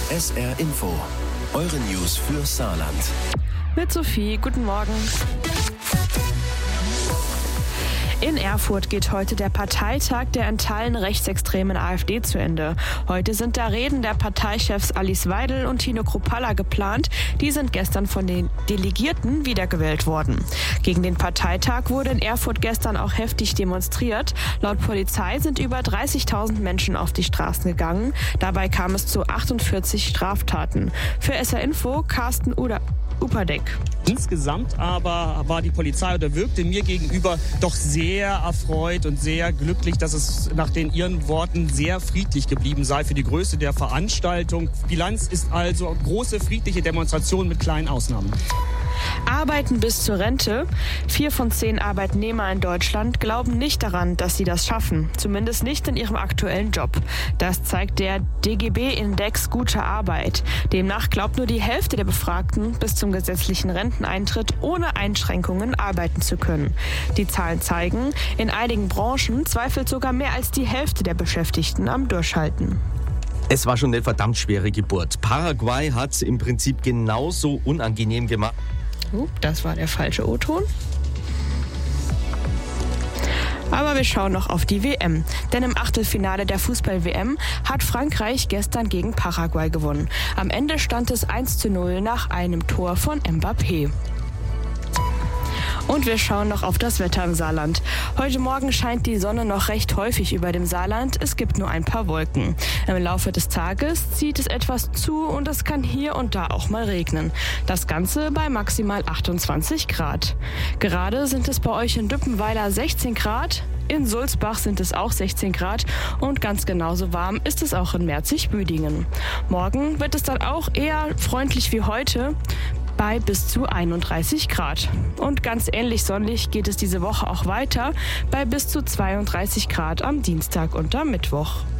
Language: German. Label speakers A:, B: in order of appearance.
A: SR Info, eure News für Saarland.
B: Mit Sophie, guten Morgen. In Erfurt geht heute der Parteitag der in Teilen rechtsextremen AfD zu Ende. Heute sind da Reden der Parteichefs Alice Weidel und Tino Kruppalla geplant. Die sind gestern von den Delegierten wiedergewählt worden. Gegen den Parteitag wurde in Erfurt gestern auch heftig demonstriert. Laut Polizei sind über 30.000 Menschen auf die Straßen gegangen. Dabei kam es zu 48 Straftaten. Für SR Info Carsten Upadek.
C: Insgesamt aber war die Polizei oder wirkte mir gegenüber doch sehr erfreut und sehr glücklich, dass es nach ihren Worten sehr friedlich geblieben sei für die Größe der Veranstaltung. Bilanz ist also große friedliche Demonstration mit kleinen Ausnahmen.
B: Arbeiten bis zur Rente. 4 von 10 Arbeitnehmer in Deutschland glauben nicht daran, dass sie das schaffen. Zumindest nicht in ihrem aktuellen Job. Das zeigt der DGB-Index Gute Arbeit. Demnach glaubt nur die Hälfte der Befragten, bis zum gesetzlichen Renteneintritt ohne Einschränkungen arbeiten zu können. Die Zahlen zeigen, in einigen Branchen zweifelt sogar mehr als die Hälfte der Beschäftigten am Durchhalten.
D: Es war schon eine verdammt schwere Geburt. Paraguay hat es im Prinzip genauso unangenehm gemacht.
B: Das war der falsche O-Ton. Aber wir schauen noch auf die WM. Denn im Achtelfinale der Fußball-WM hat Frankreich gestern gegen Paraguay gewonnen. Am Ende stand es 1:0 nach einem Tor von Mbappé. Und wir schauen noch auf das Wetter im Saarland. Heute Morgen scheint die Sonne noch recht häufig über dem Saarland. Es gibt nur ein paar Wolken. Im Laufe des Tages zieht es etwas zu und es kann hier und da auch mal regnen. Das Ganze bei maximal 28 Grad. Gerade sind es bei euch in Düppenweiler 16 Grad. In Sulzbach sind es auch 16 Grad und ganz genauso warm ist es auch in Merzig-Büdingen. Morgen wird es dann auch eher freundlich wie heute, bei bis zu 31 Grad. Und ganz ähnlich sonnig geht es diese Woche auch weiter, bei bis zu 32 Grad am Dienstag und am Mittwoch.